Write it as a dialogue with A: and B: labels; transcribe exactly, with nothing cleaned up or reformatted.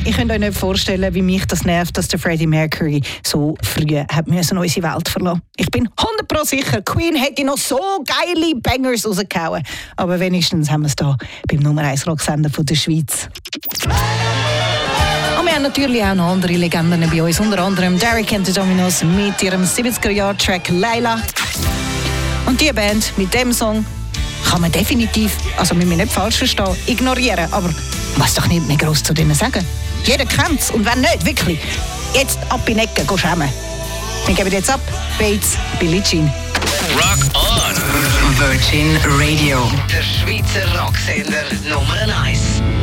A: ich könnt euch nicht vorstellen, wie mich das nervt, dass der Freddie Mercury so früh hat müssen unsere Welt verlassen. Ich bin hundert Prozent sicher, Queen hätte noch so geile Bangers rausgehauen. Aber wenigstens haben wir es hier beim Nummer eins Rocksender von der Schweiz. Und wir haben natürlich auch noch andere Legenden bei uns, unter anderem Derek and the Dominos mit ihrem siebziger-Jahr-Track «Laila». Und diese Band mit dem Song kann man definitiv, also müssen wir nicht falsch verstehen, ignorieren. Aber was doch nicht mehr gross zu denen sagen. Jeder kennt es und wenn nicht, wirklich, jetzt ab in die Ecke, geh schämen. Wir geben jetzt ab, Bates, Billie Jean.
B: Rock on!
C: Virgin Radio.
B: Der Schweizer Rocksender Nummer eins.